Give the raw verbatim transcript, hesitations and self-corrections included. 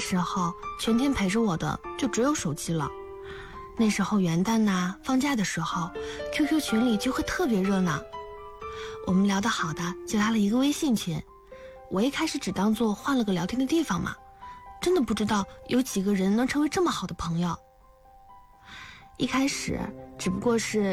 时候，全天陪着我的就只有手机了。那时候元旦呐、放假的时候 Q Q 群里就会特别热闹，我们聊得好的就拉了一个微信群。我一开始只当做换了个聊天的地方嘛，真的不知道有几个人能成为这么好的朋友。一开始只不过是